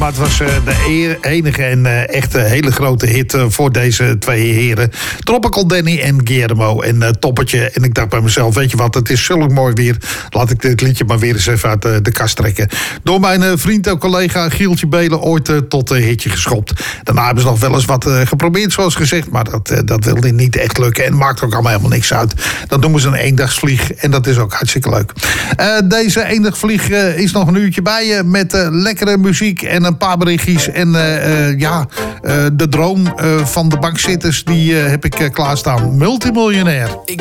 Maar het was de enige en echt hele grote hit voor deze twee heren. Tropical Danny en Guillermo en Toppertje. En ik dacht bij mezelf, weet je wat, het is zulk mooi weer. Laat ik dit liedje maar weer eens even uit de kast trekken. Door mijn vriend en collega Gieltje Belen ooit tot een hitje geschopt. Daarna hebben ze nog wel eens wat geprobeerd, zoals gezegd. Maar dat wilde niet echt lukken en maakt ook allemaal helemaal niks uit. Dat noemen ze een eendagsvlieg en dat is ook hartstikke leuk. Deze eendagsvlieg is nog een uurtje bij je met lekkere muziek en een paar berichtjes. En de droom van de bankzitters, die heb ik klaarstaan. Multimiljonair.